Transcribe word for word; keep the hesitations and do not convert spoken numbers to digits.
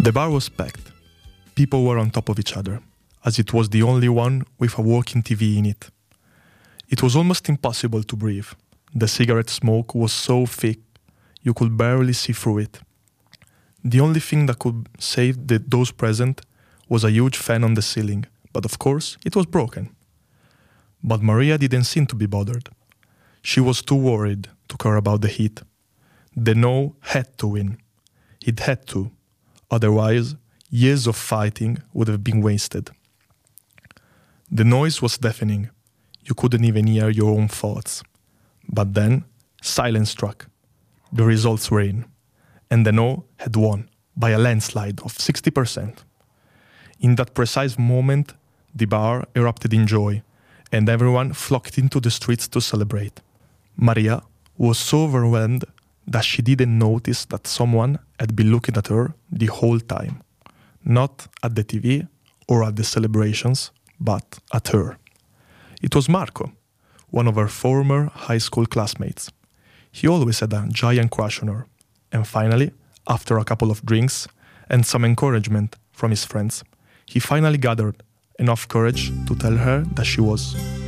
The bar was packed. People were on top of each other, as it was the only one with a working T V in it. It was almost impossible to breathe. The cigarette smoke was so thick, you could barely see through it. The only thing that could save the, those present was a huge fan on the ceiling, but of course it was broken. But Maria didn't seem to be bothered. She was too worried to care about the heat. The no had to win. It had to. Otherwise, years of fighting would have been wasted. The noise was deafening. You couldn't even hear your own thoughts. But then, silence struck. The results were in. And the no had won by a landslide of sixty percent. In that precise moment, the bar erupted in joy, and everyone flocked into the streets to celebrate. Maria was so overwhelmed that she didn't notice that someone had been looking at her the whole time. Not at the T V or at the celebrations, but at her. It was Marco, one of her former high school classmates. He always had a giant crush on her. And finally, after a couple of drinks and some encouragement from his friends, he finally gathered enough courage to tell her that she was